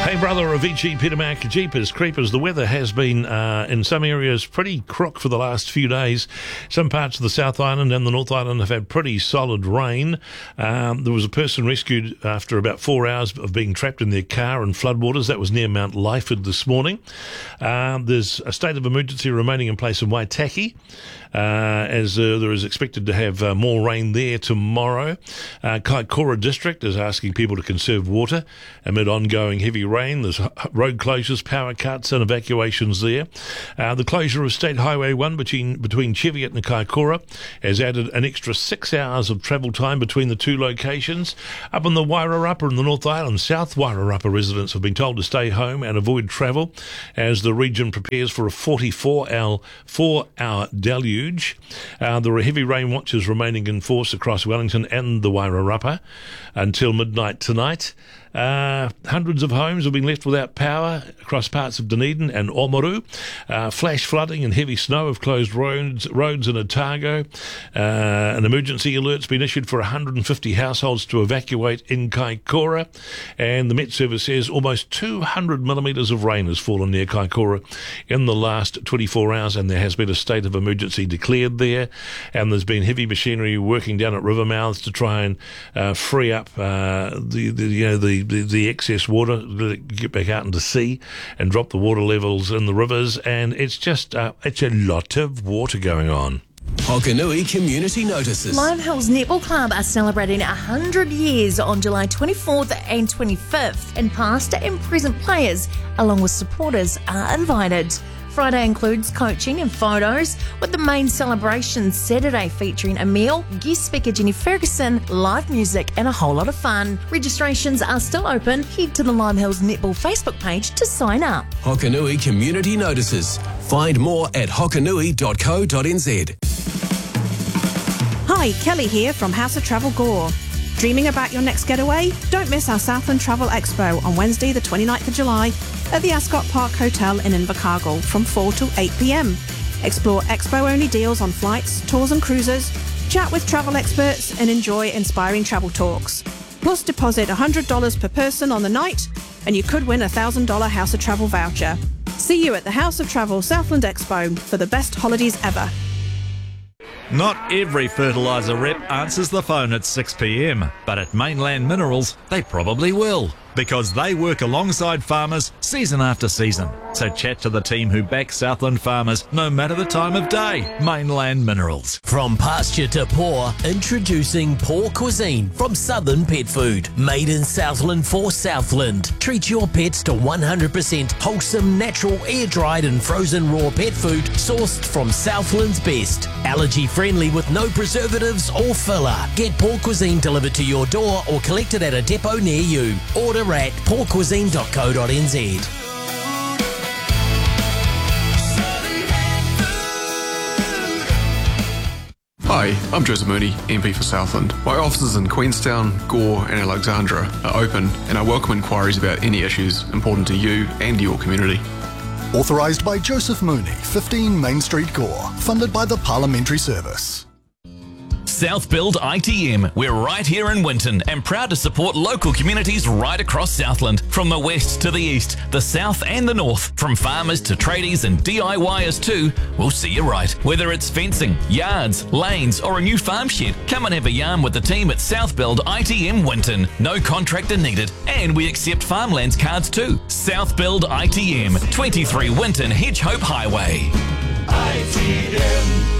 Hey brother, Avicii, Peter Mac, Jeepers Creepers. The weather has been in some areas pretty crook for the last few days. Some parts of the South Island and the North Island have had pretty solid rain. There was a person rescued after about 4 hours of being trapped in their car in floodwaters. That was near Mount Lyford this morning. There's a state of emergency remaining in place in Waitaki, as there is expected to have more rain there tomorrow. Kaikoura District is asking people to conserve water amid ongoing heavy rain. There's road closures, power cuts and evacuations there. The closure of State Highway 1 between Cheviot and Kaikoura has added an extra 6 hours of travel time between the two locations. Up in the Wairarapa in the North Island, South Wairarapa residents have been told to stay home and avoid travel as the region prepares for a 4-hour deluge. There are heavy rain watches remaining in force across Wellington and the Wairarapa until midnight tonight. Hundreds of homes have been left without power across parts of Dunedin and Oamaru. Flash flooding and heavy snow have closed roads in Otago. An emergency alert's been issued for 150 households to evacuate in Kaikoura. And the Met Service says almost 200 millimetres of rain has fallen near Kaikoura in the last 24 hours, and there has been a state of emergency declared there. And there's been heavy machinery working down at river mouths to try and free up the excess water, let it get back out into sea and drop the water levels in the rivers, and it's just it's a lot of water going on. Hokanui Community Notices. Limehouse Netball Club are celebrating 100 years on July 24th and 25th, and past and present players, along with supporters, are invited. Friday includes coaching and photos, with the main celebration Saturday featuring a meal, guest speaker Jenny Ferguson, live music and a whole lot of fun. Registrations are still open. Head to the Limehouse Netball Facebook page to sign up. Hokanui Community Notices. Find more at hokanui.co.nz. Hi, Kelly here from House of Travel Gore. Dreaming about your next getaway? Don't miss our Southland Travel Expo on Wednesday the 29th of July at the Ascot Park Hotel in Invercargill from 4 to 8 p.m. Explore expo-only deals on flights, tours and cruises, chat with travel experts and enjoy inspiring travel talks. Plus deposit $100 per person on the night and you could win a $1,000 House of Travel voucher. See you at the House of Travel Southland Expo for the best holidays ever. Not every fertiliser rep answers the phone at 6 p.m, but at Mainland Minerals, they probably will, because they work alongside farmers season after season. So chat to the team who back Southland farmers no matter the time of day. Mainland Minerals. From pasture to paw, introducing Paw Cuisine from Southern Pet Food. Made in Southland for Southland. Treat your pets to 100% wholesome, natural, air-dried and frozen raw pet food sourced from Southland's best. Allergy-friendly with no preservatives or filler. Get Paw Cuisine delivered to your door or collected at a depot near you. Order at pawcuisine.co.nz. Hi, I'm Joseph Mooney, MP for Southland. My offices in Queenstown, Gore and Alexandra are open, and I welcome inquiries about any issues important to you and your community. Authorised by Joseph Mooney, 15 Main Street, Gore. Funded by the Parliamentary Service. South Build ITM. We're right here in Winton and proud to support local communities right across Southland. From the west to the east, the south and the north, from farmers to tradies and DIYers too, we'll see you right. Whether it's fencing, yards, lanes or a new farm shed, come and have a yarn with the team at South Build ITM Winton. No contractor needed, and we accept farmlands cards too. South Build ITM, 23 Winton Hedgehope Highway. ITM.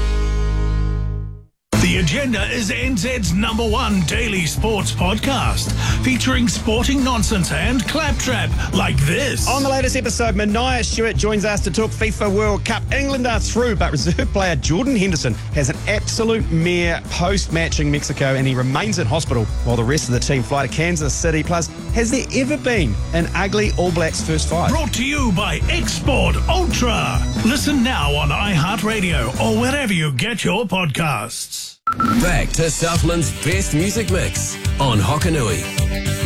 The Agenda is NZ's #1 daily sports podcast, featuring sporting nonsense and claptrap like this. On the latest episode, Mania Stewart joins us to talk FIFA World Cup. England are through, but reserve player Jordan Henderson has an absolute mare post-matching Mexico, and he remains in hospital while the rest of the team fly to Kansas City. Plus, has there ever been an ugly All Blacks first five? Brought to you by Export Ultra. Listen now on iHeartRadio or wherever you get your podcasts. Back to Southland's best music mix on Hokanui.